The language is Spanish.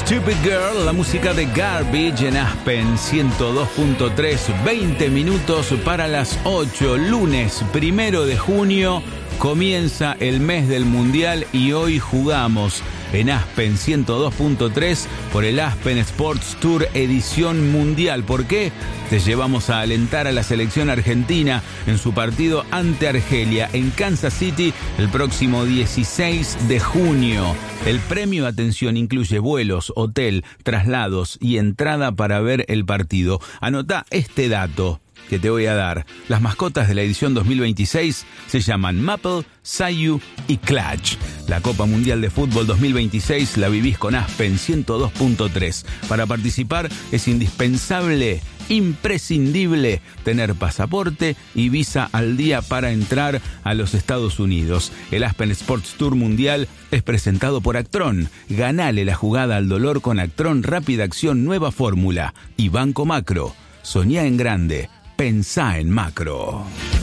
Stupid Girl, la música de Garbage en Aspen 102.3, 20 minutos para las 8, lunes 1 de junio, comienza el mes del Mundial y hoy jugamos en Aspen 102.3 por el Aspen Sports Tour edición mundial. ¿Por qué? Te llevamos a alentar a la selección argentina en su partido ante Argelia en Kansas City el próximo 16 de junio. El premio, atención, incluye vuelos, hotel, traslados y entrada para ver el partido. Anotá este dato que te voy a dar. Las mascotas de la edición 2026 se llaman Maple, Sayu y Clutch. La Copa Mundial de Fútbol 2026 la vivís con Aspen 102.3. Para participar es indispensable, imprescindible, tener pasaporte y visa al día para entrar a los Estados Unidos. El Aspen Sports Tour Mundial es presentado por Actron. Ganale la jugada al dolor con Actron Rápida Acción Nueva Fórmula y Banco Macro. Soñá en grande. Pensá en macro.